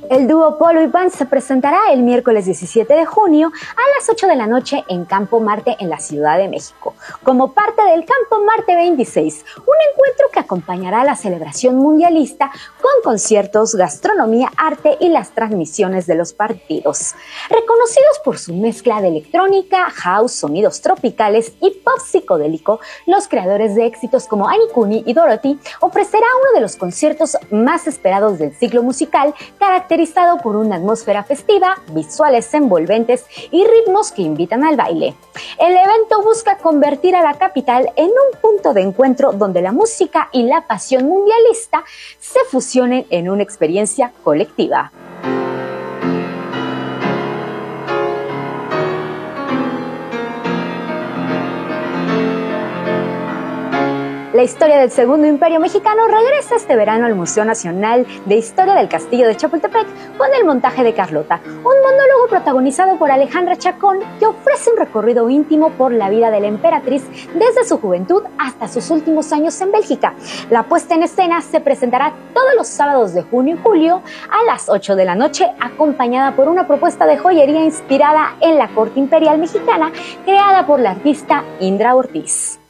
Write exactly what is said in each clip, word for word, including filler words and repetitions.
El dúo Polo y Pan se presentará el miércoles diecisiete de junio a las ocho de la noche en Campo Marte en la Ciudad de México, como parte del Campo Marte veintiséis, un encuentro que acompañará la celebración mundialista con conciertos, gastronomía, arte y las transmisiones de los partidos. Reconocidos por su mezcla de electrónica, house, sonidos tropicales y pop psicodélico, los creadores de éxitos como Ani Kuni y Dorothy ofrecerá uno de los conciertos más esperados del ciclo musical, caracterizado por una atmósfera festiva, visuales envolventes y ritmos que invitan al baile. El evento busca convertir a la capital en un punto de encuentro donde la música y la pasión mundialista se fusionen en una experiencia colectiva. La historia del Segundo Imperio Mexicano regresa este verano al Museo Nacional de Historia del Castillo de Chapultepec con el montaje de Carlota, un monólogo protagonizado por Alejandra Chacón que ofrece un recorrido íntimo por la vida de la emperatriz desde su juventud hasta sus últimos años en Bélgica. La puesta en escena se presentará todos los sábados de junio y julio a las ocho de la noche, acompañada por una propuesta de joyería inspirada en la corte imperial mexicana, creada por la artista Indra Ortiz.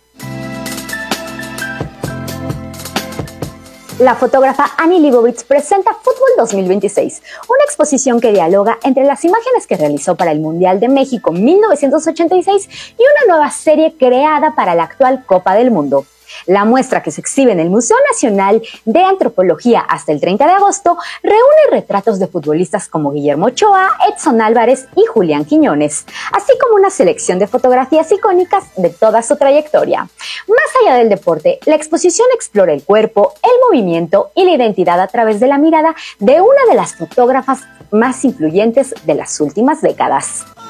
La fotógrafa Annie Leibovitz presenta Fútbol dos mil veintiséis, una exposición que dialoga entre las imágenes que realizó para el Mundial de México mil novecientos ochenta y seis y una nueva serie creada para la actual Copa del Mundo. La muestra, que se exhibe en el Museo Nacional de Antropología hasta el treinta de agosto, reúne retratos de futbolistas como Guillermo Ochoa, Edson Álvarez y Julián Quiñones, así como una selección de fotografías icónicas de toda su trayectoria. Más allá del deporte, la exposición explora el cuerpo, el movimiento y la identidad a través de la mirada de una de las fotógrafas más influyentes de las últimas décadas.